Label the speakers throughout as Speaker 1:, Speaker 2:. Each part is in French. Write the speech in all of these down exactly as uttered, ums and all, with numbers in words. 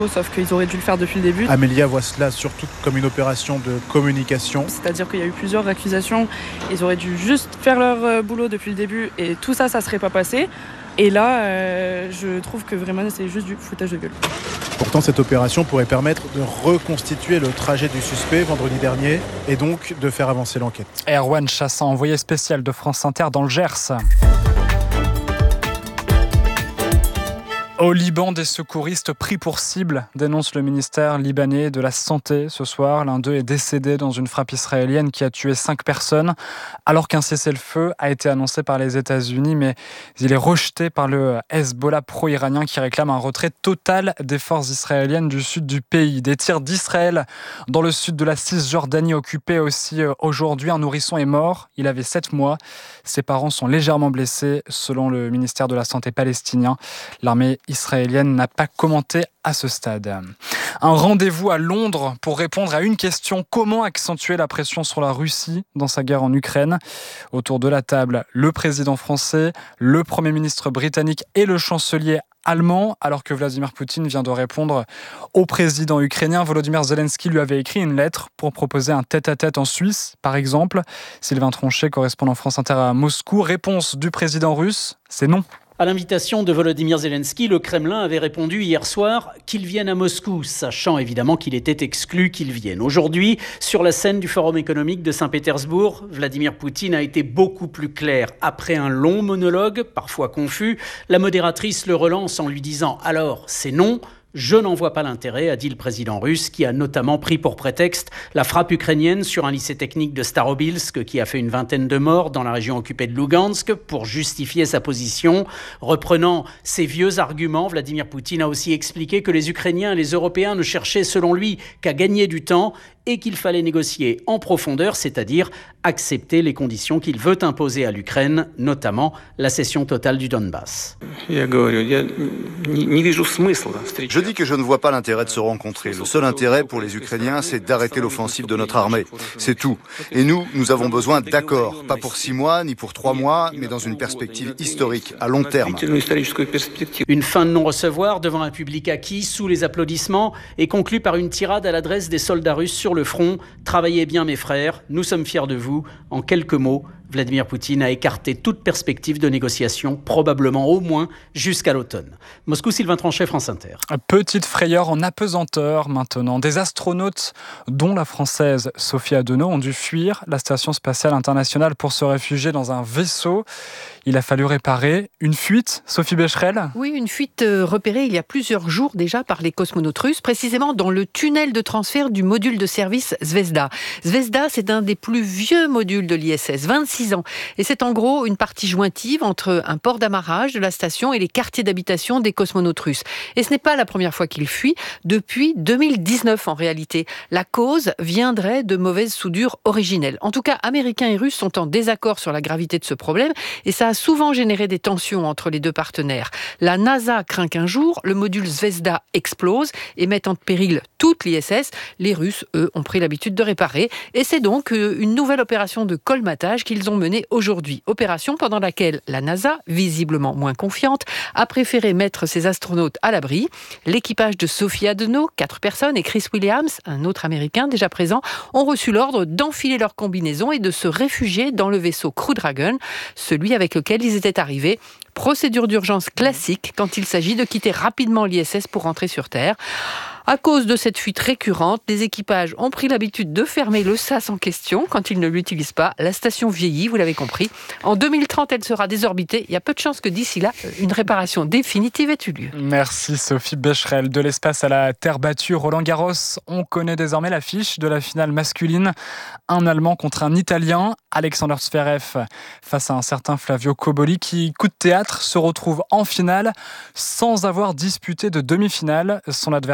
Speaker 1: Sauf qu'ils auraient dû le faire depuis le début.
Speaker 2: Amélia voit cela surtout comme une opération de communication.
Speaker 1: C'est-à-dire qu'il y a eu plusieurs accusations. Ils auraient dû juste faire leur boulot depuis le début et tout ça, ça ne serait pas passé. Et là, euh, je trouve que vraiment, c'est juste du foutage de gueule.
Speaker 2: Pourtant, cette opération pourrait permettre de reconstituer le trajet du suspect vendredi dernier et donc de faire avancer l'enquête.
Speaker 3: Erwan Chassin, envoyé spécial de France Inter dans le Gers. Au Liban, des secouristes pris pour cible, dénonce le ministère libanais de la Santé ce soir. L'un d'eux est décédé dans une frappe israélienne qui a tué cinq personnes, alors qu'un cessez-le-feu a été annoncé par les États-Unis, mais il est rejeté par le Hezbollah pro-iranien qui réclame un retrait total des forces israéliennes du sud du pays. Des tirs d'Israël dans le sud de la Cisjordanie occupée aussi aujourd'hui. Un nourrisson est mort, il avait sept mois. Ses parents sont légèrement blessés, selon le ministère de la Santé palestinien. L'armée israélienne n'a pas commenté à ce stade. Un rendez-vous à Londres pour répondre à une question: comment accentuer la pression sur la Russie dans sa guerre en Ukraine? Autour de la table, le président français, le Premier ministre britannique et le chancelier allemand, alors que Vladimir Poutine vient de répondre au président ukrainien. Volodymyr Zelensky lui avait écrit une lettre pour proposer un tête-à-tête en Suisse, par exemple. Sylvain Tronchet, correspondant France Inter à Moscou. Réponse du président russe, c'est non.
Speaker 4: À l'invitation de Volodymyr Zelensky, le Kremlin avait répondu hier soir qu'il vienne à Moscou, sachant évidemment qu'il était exclu qu'il vienne. Aujourd'hui, sur la scène du Forum économique de Saint-Pétersbourg, Vladimir Poutine a été beaucoup plus clair. Après un long monologue, parfois confus, la modératrice le relance en lui disant « Alors, c'est non ». Je n'en vois pas l'intérêt, a dit le président russe, qui a notamment pris pour prétexte la frappe ukrainienne sur un lycée technique de Starobilsk qui a fait une vingtaine de morts dans la région occupée de Lugansk pour justifier sa position. Reprenant ses vieux arguments, Vladimir Poutine a aussi expliqué que les Ukrainiens et les Européens ne cherchaient selon lui qu'à gagner du temps et qu'il fallait négocier en profondeur, c'est-à-dire accepter les conditions qu'il veut imposer à l'Ukraine, notamment la cession totale du Donbass.
Speaker 5: Je dis que je ne vois pas l'intérêt de se rencontrer. Le seul intérêt pour les Ukrainiens, c'est d'arrêter l'offensive de notre armée. C'est tout. Et nous, nous avons besoin d'accords. Pas pour six mois, ni pour trois mois, mais dans une perspective historique, à long terme.
Speaker 4: Une fin de non-recevoir devant un public acquis, sous les applaudissements, et conclue par une tirade à l'adresse des soldats russes sur le front. Travaillez bien, mes frères, nous sommes fiers de vous. En quelques mots, Vladimir Poutine a écarté toute perspective de négociation, probablement au moins jusqu'à l'automne. Moscou, Sylvain Tronchet, France Inter.
Speaker 3: Petite frayeur en apesanteur maintenant. Des astronautes, dont la française Sophie Adenau, ont dû fuir la Station spatiale internationale pour se réfugier dans un vaisseau. Il a fallu réparer une fuite, Sophie Becherel.
Speaker 6: Oui, une fuite repérée il y a plusieurs jours déjà par les cosmonautes russes, précisément dans le tunnel de transfert du module de service Zvezda. Zvezda, c'est un des plus vieux modules de l'I S S, vingt-six ans. Et c'est en gros une partie jointive entre un port d'amarrage de la station et les quartiers d'habitation des cosmonautes russes. Et ce n'est pas la première fois qu'ils fuient, depuis deux mille dix-neuf en réalité. La cause viendrait de mauvaises soudures originelles. En tout cas, Américains et Russes sont en désaccord sur la gravité de ce problème et ça a souvent généré des tensions entre les deux partenaires. La NASA craint qu'un jour, le module Zvezda explose et mette en péril toute l'I S S. Les Russes, eux, ont pris l'habitude de réparer. Et c'est donc une nouvelle opération de colmatage qu'ils ont menée aujourd'hui. Opération pendant laquelle la NASA, visiblement moins confiante, a préféré mettre ses astronautes à l'abri. L'équipage de Sophie Adenau, quatre personnes, et Chris Williams, un autre Américain déjà présent, ont reçu l'ordre d'enfiler leur combinaison et de se réfugier dans le vaisseau Crew Dragon, celui avec lequel ils étaient arrivés. Procédure d'urgence classique quand il s'agit de quitter rapidement l'I S S pour rentrer sur Terre. À cause de cette fuite récurrente, les équipages ont pris l'habitude de fermer le sas en question quand ils ne l'utilisent pas. La station vieillit, vous l'avez compris. En deux mille trente, elle sera désorbitée. Il y a peu de chances que d'ici là, une réparation définitive ait eu lieu.
Speaker 3: Merci Sophie Becherel. De l'espace à la terre battue, Roland Garros, on connaît désormais l'affiche de la finale masculine. Un Allemand contre un Italien, Alexander Zverev face à un certain Flavio Cobolli qui, coup de théâtre, se retrouve en finale sans avoir disputé de demi-finale. Son adversaire a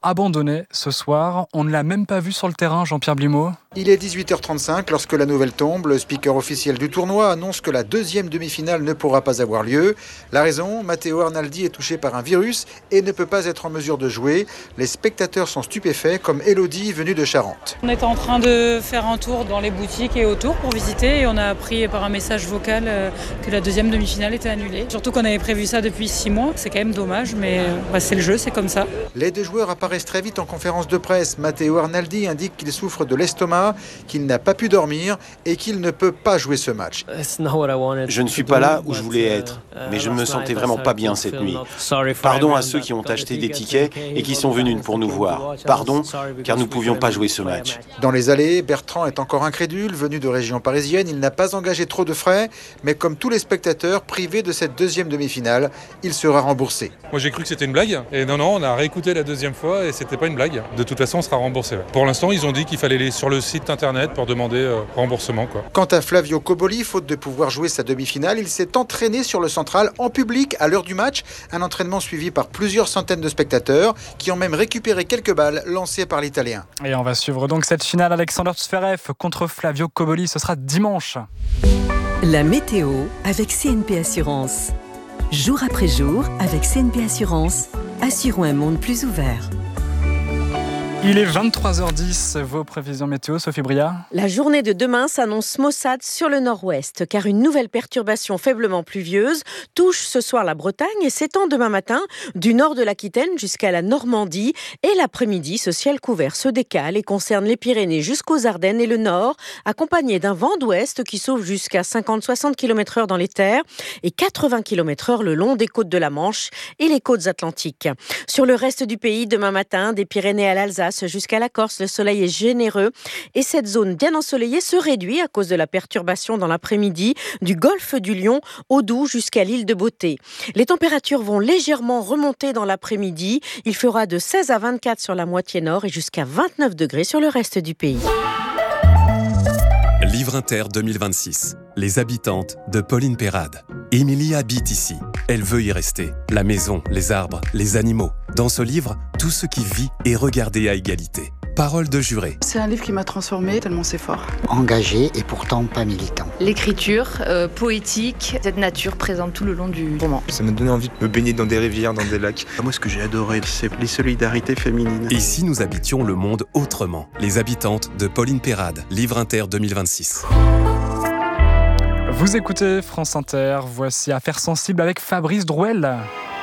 Speaker 3: abandonné ce soir. On ne l'a même pas vu sur le terrain, Jean-Pierre Blimaud.
Speaker 7: Il est dix-huit heures trente-cinq lorsque la nouvelle tombe. Le speaker officiel du tournoi annonce que la deuxième demi-finale ne pourra pas avoir lieu. La raison, Matteo Arnaldi est touché par un virus et ne peut pas être en mesure de jouer. Les spectateurs sont stupéfaits, comme Elodie, venue de Charente.
Speaker 8: On était en train de faire un tour dans les boutiques et autour pour visiter et on a appris par un message vocal que la deuxième demi-finale était annulée. Surtout qu'on avait prévu ça depuis six mois. C'est quand même dommage, mais bah, c'est le jeu, c'est comme ça.
Speaker 7: Les deux joueurs apparaissent très vite en conférence de presse. Matteo Arnaldi indique qu'il souffre de l'estomac, qu'il n'a pas pu dormir et qu'il ne peut pas jouer ce match.
Speaker 9: Je ne suis pas là où je voulais être, mais je ne me sentais vraiment pas bien cette nuit. Pardon à ceux qui ont acheté des tickets et qui sont venus pour nous voir. Pardon, car nous ne pouvions pas jouer ce match.
Speaker 7: Dans les allées, Bertrand est encore incrédule. Venu de région parisienne, il n'a pas engagé trop de frais, mais comme tous les spectateurs, privé de cette deuxième demi-finale, il sera remboursé.
Speaker 10: Moi j'ai cru que c'était une blague, et non, non, on a réécouté la deuxième fois et c'était pas une blague. De toute façon, on sera remboursé. Pour l'instant, ils ont dit qu'il fallait aller sur le site internet pour demander euh, remboursement, quoi.
Speaker 7: Quant à Flavio Coboli, faute de pouvoir jouer sa demi-finale, il s'est entraîné sur le central en public à l'heure du match. Un entraînement suivi par plusieurs centaines de spectateurs qui ont même récupéré quelques balles lancées par l'Italien.
Speaker 3: Et on va suivre donc cette finale Alexander Zverev contre Flavio Coboli. Ce sera dimanche.
Speaker 11: La météo avec C N P Assurance. Jour après jour, avec C N P Assurance, assurons un monde plus ouvert.
Speaker 3: Il est vingt-trois heures dix, vos prévisions météo, Sophie Bria.
Speaker 12: La journée de demain s'annonce maussade sur le nord-ouest, car une nouvelle perturbation faiblement pluvieuse touche ce soir la Bretagne et s'étend demain matin du nord de l'Aquitaine jusqu'à la Normandie. Et l'après-midi, ce ciel couvert se décale et concerne les Pyrénées jusqu'aux Ardennes et le nord, accompagné d'un vent d'ouest qui souffle jusqu'à cinquante à soixante kilomètres heure dans les terres et quatre-vingts kilomètres heure le long des côtes de la Manche et les côtes atlantiques. Sur le reste du pays, demain matin, des Pyrénées à l'Alsace jusqu'à la Corse, le soleil est généreux et cette zone bien ensoleillée se réduit à cause de la perturbation dans l'après-midi du golfe du Lion au Doubs jusqu'à l'île de Beauté. Les températures vont légèrement remonter dans l'après-midi. Il fera de seize à vingt-quatre sur la moitié nord et jusqu'à vingt-neuf degrés sur le reste du pays.
Speaker 13: Livre Inter deux mille vingt-six. Les habitantes de Pauline Perrade. Émilie habite ici. Elle veut y rester. La maison, les arbres, les animaux. Dans ce livre, tout ce qui vit est regardé à égalité. Parole de juré.
Speaker 14: C'est un livre qui m'a transformée tellement c'est fort.
Speaker 15: Engagé et pourtant pas militant.
Speaker 16: L'écriture euh, poétique, cette nature présente tout le long du roman.
Speaker 17: Ça m'a donné envie de me baigner dans des rivières, dans des lacs. Moi, ce que j'ai adoré, c'est les solidarités féminines.
Speaker 13: Et si nous habitions le monde autrement? Les habitantes de Pauline Perrade. Livre Inter deux mille vingt-six.
Speaker 3: Vous écoutez France Inter. Voici Affaires sensibles avec Fabrice Drouel.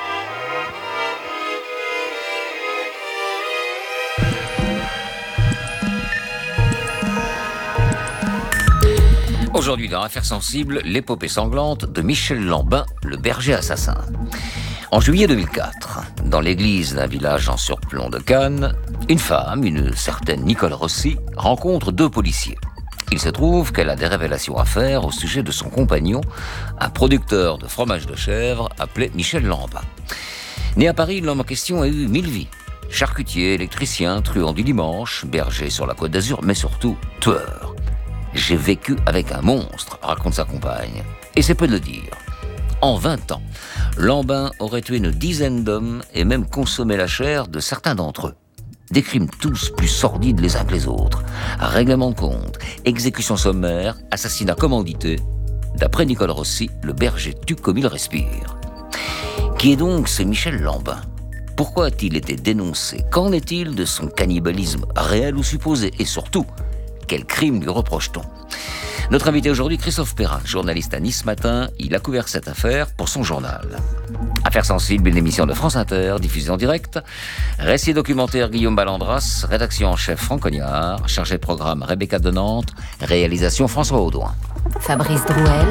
Speaker 18: Aujourd'hui dans Affaires sensibles, l'épopée sanglante de Michel Lambin, le berger assassin. En juillet deux mille quatre, dans l'église d'un village en surplomb de Cannes, une femme, une certaine Nicole Rossi, rencontre deux policiers. Il se trouve qu'elle a des révélations à faire au sujet de son compagnon, un producteur de fromage de chèvre appelé Michel Lambin. Né à Paris, l'homme en question a eu mille vies. Charcutier, électricien, truand du dimanche, berger sur la Côte d'Azur, mais surtout tueur. J'ai vécu avec un monstre, raconte sa compagne. Et c'est peu de le dire. En vingt ans, Lambin aurait tué une dizaine d'hommes et même consommé la chair de certains d'entre eux. Des crimes tous plus sordides les uns que les autres. Règlement de compte, exécution sommaire, assassinat commandité. D'après Nicole Rossi, le berger tue comme il respire. Qui est donc ce Michel Lambin ? Pourquoi a-t-il été dénoncé ? Qu'en est-il de son cannibalisme réel ou supposé ? Et surtout, quel crime lui reproche-t-on ? Notre invité aujourd'hui, Christophe Perrin, journaliste à Nice Matin. Il a couvert cette affaire pour son journal. Affaires sensibles, une émission de France Inter, diffusée en direct. Récit documentaire Guillaume Ballandras, rédaction en chef Franck Cognard, chargé de programme Rebecca de Nantes, réalisation François Audouin.
Speaker 11: Fabrice Drouel.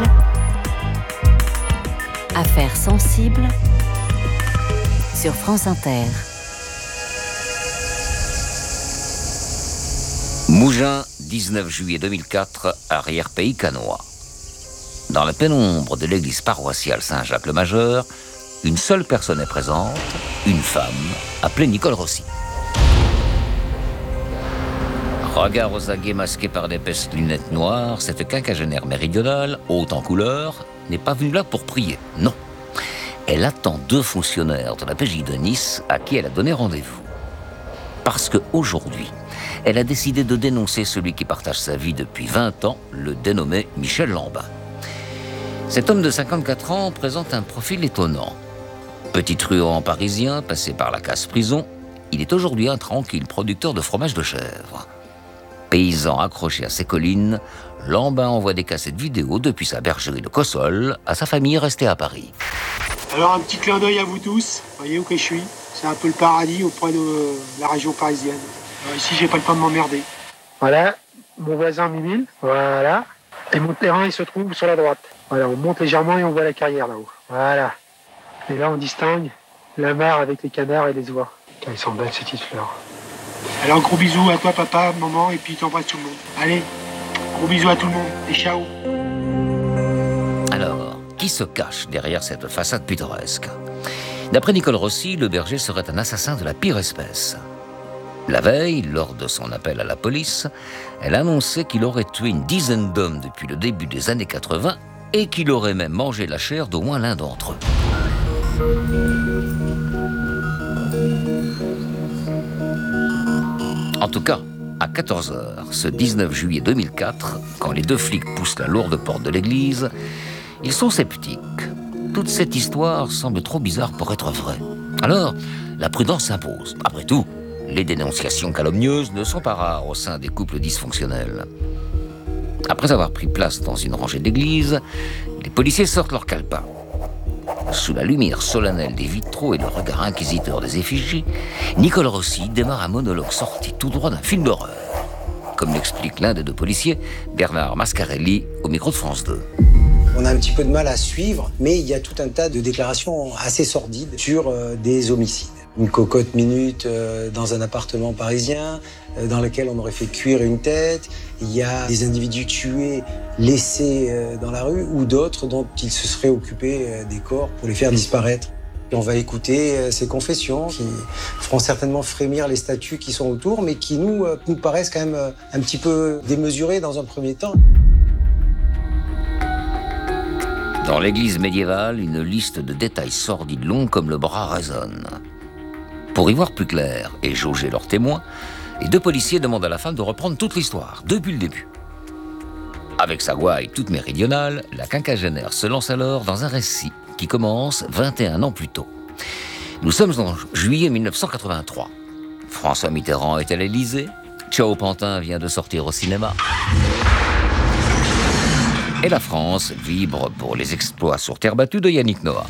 Speaker 11: Affaires sensibles sur France Inter.
Speaker 18: Mougins, dix-neuf juillet deux mille quatre, arrière-pays cannois. Dans la pénombre de l'église paroissiale Saint-Jacques-le-Majeur, une seule personne est présente, une femme, appelée Nicole Rossi. Regard aux aguets masqué par d'épaisses lunettes noires, cette quinquagénaire méridionale, haute en couleur, n'est pas venue là pour prier, non. Elle attend deux fonctionnaires de la P J de Nice à qui elle a donné rendez-vous. Parce qu'aujourd'hui, elle a décidé de dénoncer celui qui partage sa vie depuis vingt ans, le dénommé Michel Lambin. Cet homme de cinquante-quatre ans présente un profil étonnant. Petit truand parisien, passé par la casse-prison, il est aujourd'hui un tranquille producteur de fromage de chèvre. Paysan accroché à ses collines, Lambin envoie des cassettes vidéo depuis sa bergerie de Cossol à sa famille restée à Paris.
Speaker 19: Alors un petit clin d'œil à vous tous, voyez où que je suis. C'est un peu le paradis auprès de la région parisienne. Alors ici, j'ai pas le temps de m'emmerder. Voilà, mon voisin Mimile, voilà. Et mon terrain, il se trouve sur la droite. Voilà, on monte légèrement et on voit la carrière là-haut. Voilà. Et là, on distingue la mare avec les canards et les oies. Ils sont belles ces petites fleurs. Alors gros bisous à toi papa, maman, et puis t'embrasses tout le monde. Allez, gros bisous à tout le monde et ciao.
Speaker 18: Alors, qui se cache derrière cette façade pittoresque? D'après Nicole Rossi, le berger serait un assassin de la pire espèce. La veille, lors de son appel à la police, elle annonçait qu'il aurait tué une dizaine d'hommes depuis le début des années quatre-vingts et qu'il aurait même mangé la chair d'au moins l'un d'entre eux. En tout cas, à quatorze heures, ce dix-neuf juillet deux mille quatre, quand les deux flics poussent la lourde porte de l'église, ils sont sceptiques. Toute cette histoire semble trop bizarre pour être vraie. Alors, la prudence s'impose. Après tout, les dénonciations calomnieuses ne sont pas rares au sein des couples dysfonctionnels. Après avoir pris place dans une rangée d'églises, les policiers sortent leur calepin. Sous la lumière solennelle des vitraux et le regard inquisiteur des effigies, Nicole Rossi démarre un monologue sorti tout droit d'un film d'horreur. Comme l'explique l'un des deux policiers, Bernard Mascarelli, au micro de France deux.
Speaker 20: On a un petit peu de mal à suivre, mais il y a tout un tas de déclarations assez sordides sur euh, des homicides. Une cocotte minute euh, dans un appartement parisien, euh, dans lequel on aurait fait cuire une tête. Il y a des individus tués, laissés euh, dans la rue, ou d'autres dont ils se seraient occupés euh, des corps pour les faire disparaître. Et on va écouter euh, ces confessions qui feront certainement frémir les statues qui sont autour, mais qui nous, euh, nous paraissent quand même euh, un petit peu démesurées dans un premier temps.
Speaker 18: Dans l'église médiévale, une liste de détails sordides longs comme le bras résonne. Pour y voir plus clair et jauger leurs témoins, les deux policiers demandent à la femme de reprendre toute l'histoire, depuis le début. Avec sa gouaille toute méridionale, la quinquagénaire se lance alors dans un récit qui commence vingt et un ans plus tôt. Nous sommes en juillet mille neuf cent quatre-vingt-trois. François Mitterrand est à l'Élysée, Ciao Pantin vient de sortir au cinéma. Et la France vibre pour les exploits sur terre battue de Yannick Noah.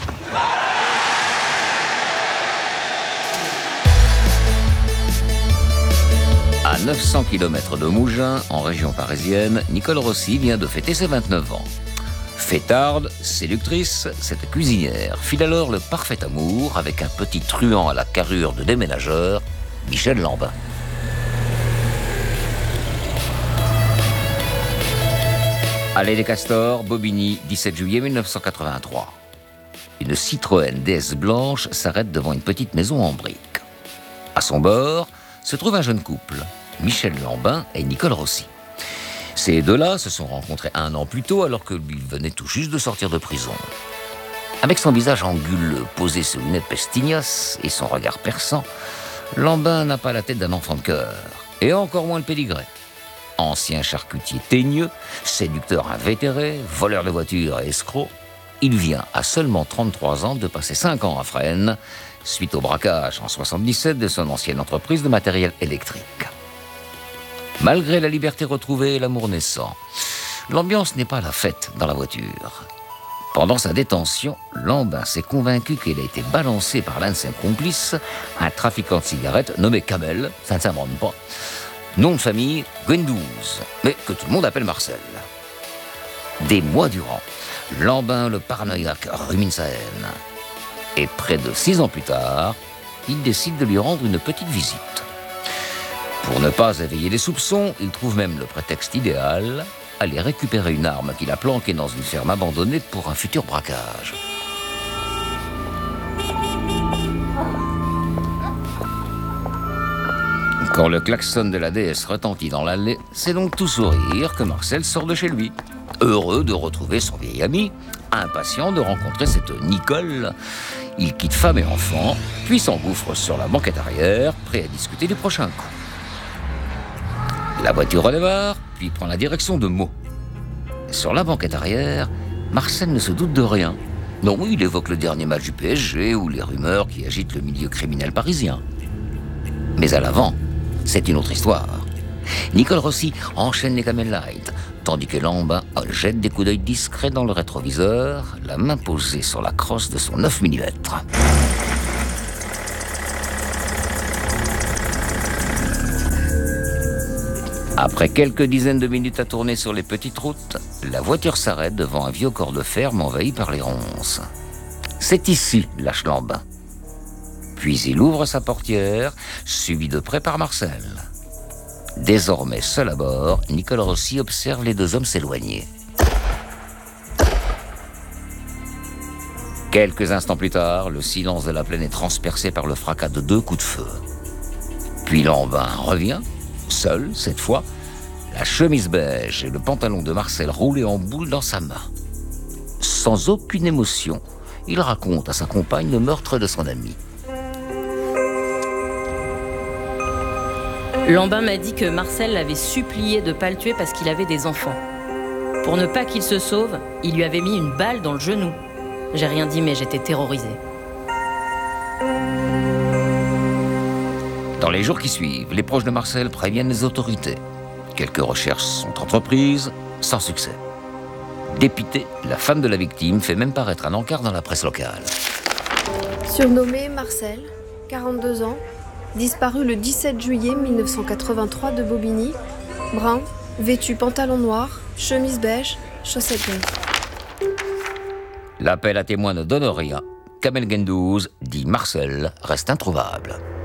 Speaker 18: À neuf cents kilomètres de Mougins, en région parisienne, Nicole Rossi vient de fêter ses vingt-neuf ans. Fêtarde, séductrice, cette cuisinière file alors le parfait amour avec un petit truand à la carrure de déménageur, Michel Lambin. Allée des Castors, Bobigny, dix-sept juillet mille neuf cent quatre-vingt-trois. Une Citroën D S blanche s'arrête devant une petite maison en briques. À son bord se trouve un jeune couple, Michel Lambin et Nicole Rossi. Ces deux-là se sont rencontrés un an plus tôt alors que lui venait tout juste de sortir de prison. Avec son visage anguleux posé sous une pestignasse et son regard perçant, Lambin n'a pas la tête d'un enfant de cœur, et encore moins le pédigré. Ancien charcutier teigneux, séducteur invétéré, voleur de voitures et escroc, il vient à seulement trente-trois ans de passer cinq ans à Fresnes, suite au braquage en soixante-dix-sept de son ancienne entreprise de matériel électrique. Malgré la liberté retrouvée et l'amour naissant, l'ambiance n'est pas la fête dans la voiture. Pendant sa détention, Lambin s'est convaincu qu'il a été balancé par l'un de ses complices, un trafiquant de cigarettes nommé Kamel, ça ne s'invente pas, nom de famille Gwendouze, mais que tout le monde appelle Marcel. Des mois durant, Lambin, le paranoïaque, rumine sa haine. Et près de six ans plus tard, il décide de lui rendre une petite visite. Pour ne pas éveiller les soupçons, il trouve même le prétexte idéal, aller récupérer une arme qu'il a planquée dans une ferme abandonnée pour un futur braquage. Quand le klaxon de la D S retentit dans l'allée, c'est donc tout sourire que Marcel sort de chez lui. Heureux de retrouver son vieil ami, Impatient de rencontrer cette Nicole, il quitte femme et enfant, puis s'engouffre sur la banquette arrière, prêt à discuter du prochain coup. La voiture redémarre, puis prend la direction de Meaux. Sur la banquette arrière, Marcel ne se doute de rien. Non, il évoque le dernier match du P S G ou les rumeurs qui agitent le milieu criminel parisien. Mais à l'avant, c'est une autre histoire. Nicole Rossi enchaîne les Camel Light, tandis que Lambin jette des coups d'œil discrets dans le rétroviseur, la main posée sur la crosse de son neuf millimètres. Après quelques dizaines de minutes à tourner sur les petites routes, la voiture s'arrête devant un vieux corps de ferme envahi par les ronces. C'est ici, lâche Lambin. Puis il ouvre sa portière, suivi de près par Marcel. Désormais seul à bord, Nicole Rossi observe les deux hommes s'éloigner. Quelques instants plus tard, le silence de la plaine est transpercé par le fracas de deux coups de feu. Puis Lambin revient, seul cette fois, la chemise beige et le pantalon de Marcel roulés en boule dans sa main. Sans aucune émotion, il raconte à sa compagne le meurtre de son ami.
Speaker 21: Lambin m'a dit que Marcel l'avait supplié de ne pas le tuer parce qu'il avait des enfants. Pour ne pas qu'il se sauve, il lui avait mis une balle dans le genou. J'ai rien dit, mais j'étais terrorisée.
Speaker 18: Dans les jours qui suivent, les proches de Marcel préviennent les autorités. Quelques recherches sont entreprises, sans succès. Dépitée, la femme de la victime fait même paraître un encart dans la presse locale.
Speaker 22: Surnommé Marcel, quarante-deux ans, disparu le dix-sept juillet mille neuf cent quatre-vingt-trois de Bobigny, brun, vêtu pantalon noir, chemise beige, chaussettes jaunes.
Speaker 18: L'appel à témoins ne donne rien. Kamel Gendouz dit Marcel reste introuvable.